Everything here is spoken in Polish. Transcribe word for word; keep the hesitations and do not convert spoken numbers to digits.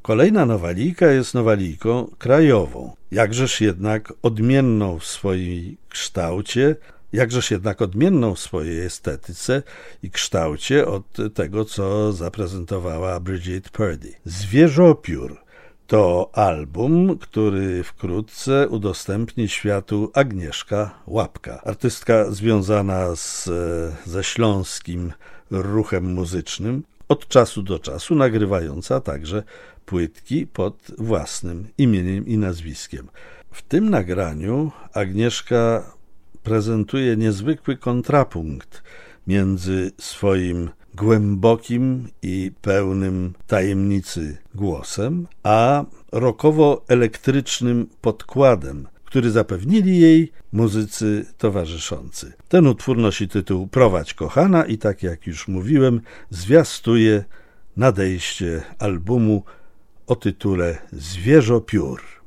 Kolejna nowalijka jest nowalijką krajową, jakżeż jednak odmienną w swoim kształcie, jakżeż jednak odmienną w swojej estetyce i kształcie od tego, co zaprezentowała Bridget Purdy. Zwierzopiór to album, który wkrótce udostępni światu Agnieszka Łapka, artystka związana z, ze śląskim ruchem muzycznym, od czasu do czasu nagrywająca także płytki pod własnym imieniem i nazwiskiem. W tym nagraniu Agnieszka prezentuje niezwykły kontrapunkt między swoim głębokim i pełnym tajemnicy głosem, a rockowo-elektrycznym podkładem, który zapewnili jej muzycy towarzyszący. Ten utwór nosi tytuł Prowadź kochana i tak jak już mówiłem, zwiastuje nadejście albumu o tytule Zwierzopiór.